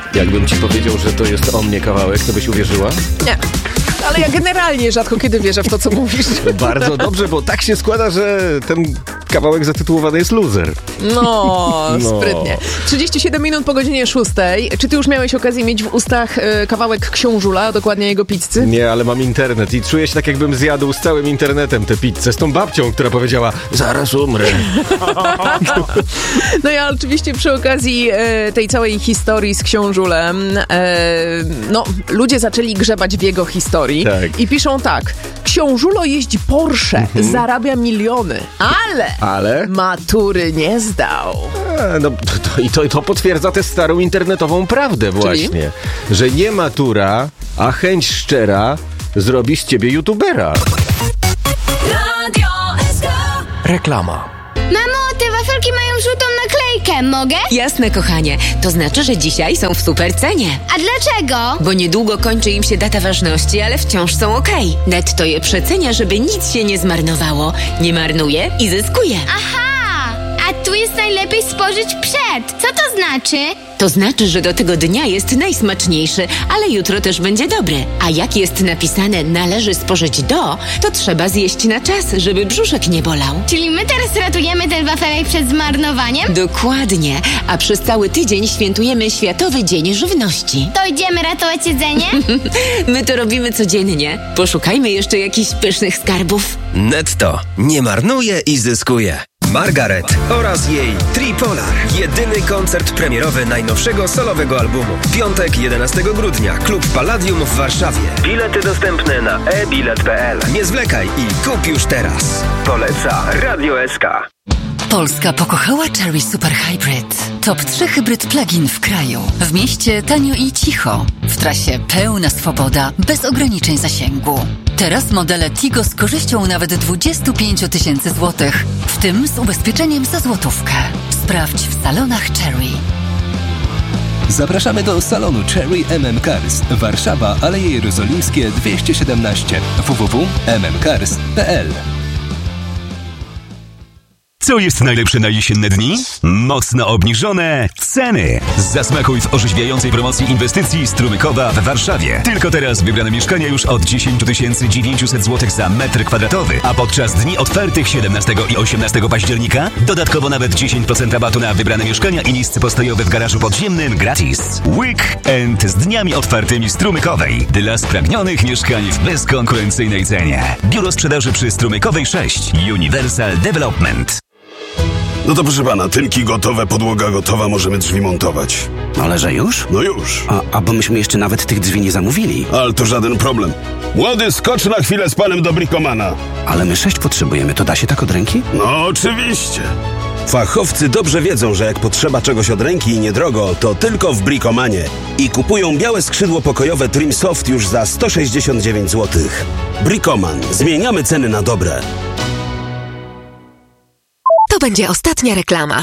Jakbym ci powiedział, że to jest o mnie kawałek, to byś uwierzyła? Nie. Ale ja generalnie rzadko kiedy wierzę w to, co mówisz. Bardzo dobrze, bo tak się składa, że ten kawałek zatytułowany jest Loser. No, sprytnie. 37 minut po godzinie 6. Czy ty już miałeś okazję mieć w ustach kawałek książula, a dokładnie jego pizzy? Nie, ale mam internet i czuję się tak, jakbym zjadł z całym internetem tę pizzę, z tą babcią, która powiedziała, zaraz umrę. No ja oczywiście przy okazji tej całej historii z książulem, ludzie zaczęli grzebać w jego historii i piszą tak. Książulo jeździ Porsche, zarabia miliony, ale matury nie zdał. To potwierdza tę starą internetową prawdę właśnie, że nie matura, a chęć szczera zrobi z ciebie youtubera. Reklama. Mamo, te wafelki mają żółtą naklejkę, mogę? Jasne, kochanie. To znaczy, że dzisiaj są w super cenie. A dlaczego? Bo niedługo kończy im się data ważności, ale wciąż są okej. Netto je przecenia, żeby nic się nie zmarnowało. Nie marnuje i zyskuje. Aha! A tu jest najlepiej spożyć przed. Co to znaczy? To znaczy, że do tego dnia jest najsmaczniejszy, ale jutro też będzie dobry. A jak jest napisane należy spożyć to trzeba zjeść na czas, żeby brzuszek nie bolał. Czyli my teraz ratujemy ten wafelek przed zmarnowaniem? Dokładnie. A przez cały tydzień świętujemy Światowy Dzień Żywności. To idziemy ratować jedzenie? My to robimy codziennie. Poszukajmy jeszcze jakichś pysznych skarbów. Netto. Nie marnuje i zyskuje. Margaret oraz jej Tripolar. Jedyny koncert premierowy najnowszego solowego albumu. Piątek 11 grudnia. Klub Palladium w Warszawie. Bilety dostępne na e-bilet.pl. Nie zwlekaj i kup już teraz. Poleca Radio SK. Polska pokochała Chery Super Hybrid. Top 3 hybryd plug-in w kraju. W mieście tanio i cicho. W trasie pełna swoboda, bez ograniczeń zasięgu. Teraz modele Tigo z korzyścią nawet 25 000 złotych, w tym z ubezpieczeniem za złotówkę. Sprawdź w salonach Chery. Zapraszamy do salonu Chery MM Cars. Warszawa, Aleje Jerozolimskie 217. www.mmcars.pl. Co jest najlepsze na jesienne dni? Mocno obniżone ceny. Zasmakuj w orzeźwiającej promocji inwestycji Strumykowa w Warszawie. Tylko teraz wybrane mieszkania już od 10 900 zł za metr kwadratowy, a podczas dni otwartych 17 i 18 października dodatkowo nawet 10% rabatu na wybrane mieszkania i miejsce postojowe w garażu podziemnym gratis. Weekend z dniami otwartymi Strumykowej. Dla spragnionych mieszkań w bezkonkurencyjnej cenie. Biuro sprzedaży przy Strumykowej 6. Universal Development. No to proszę pana, tynki gotowe, podłoga gotowa, możemy drzwi montować. Ale że już? No już. A bo myśmy jeszcze nawet tych drzwi nie zamówili. Ale to żaden problem. Młody, skocz na chwilę z panem do Bricomana. Ale my 6 potrzebujemy, to da się tak od ręki? No oczywiście. Fachowcy dobrze wiedzą, że jak potrzeba czegoś od ręki i niedrogo, to tylko w Bricomanie. I kupują białe skrzydło pokojowe Trim Soft już za 169 zł. Bricoman. Zmieniamy ceny na dobre. To będzie ostatnia reklama.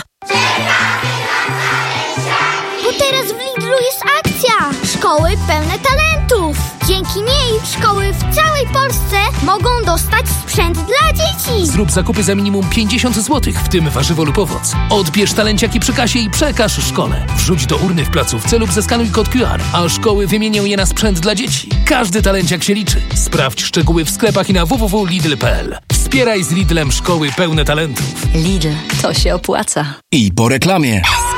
Bo teraz w Lidlu jest akcja. Szkoły pełne talentów. Dzięki niej szkoły w całej Polsce mogą dostać sprzęt dla dzieci. Zrób zakupy za minimum 50 zł, w tym warzywo lub owoc. Odbierz talenciaki przy kasie i przekaż szkole. Wrzuć do urny w placówce lub zeskanuj kod QR, a szkoły wymienią je na sprzęt dla dzieci. Każdy talenciak się liczy. Sprawdź szczegóły w sklepach i na www.lidl.pl. Wspieraj z Lidlem szkoły pełne talentów. Lidl, to się opłaca. I po reklamie.